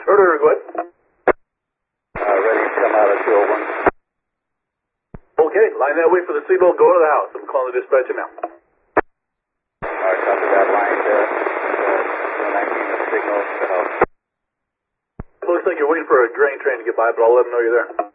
Earlier, go ahead. Ready to come out of 201. Okay, line that way for the signal. Go to the house. I'm calling the dispatcher now. Alright, copy that line there. 19 the signal to the house. It looks like you're waiting for a grain train to get by, but I'll let them know you're there.